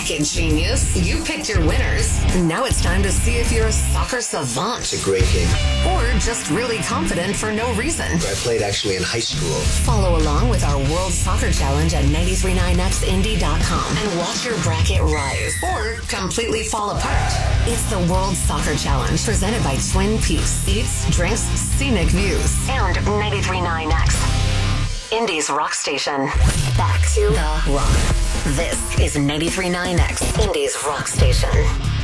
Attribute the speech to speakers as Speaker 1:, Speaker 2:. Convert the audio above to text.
Speaker 1: bracket genius. You picked your winners. Now it's time to see if you're a soccer savant.
Speaker 2: It's a great game.
Speaker 1: Or just really confident for no reason.
Speaker 2: I played actually in high school.
Speaker 1: Follow along with our World Soccer Challenge at 939xindy.com and watch your bracket rise or completely fall apart. It's the World Soccer Challenge presented by Twin Peaks. Eats, drinks, scenic views. And 93.9X. Indy's rock station. Back to the rock. This is 93.9X, Indy's rock station.